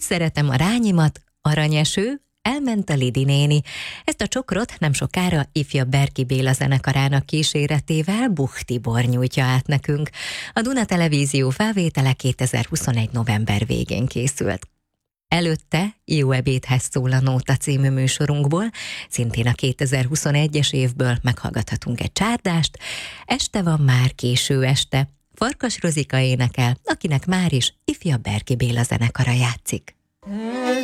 Szeretem a rányimat, aranyeső, elment a Lidi néni. Ezt a csokrot nem sokára ifjabb Berki Béla zenekarának kíséretével Buch Tibor nyújtja át nekünk. A Duna Televízió felvétele 2021. november végén készült. Előtte Jó ebédhez szól a Nóta című műsorunkból, szintén a 2021-es évből meghallgathatunk egy csárdást. Este van már, késő este. Farkas Rozika énekel, akinek már is ifjabb Berki Béla zenekara játszik.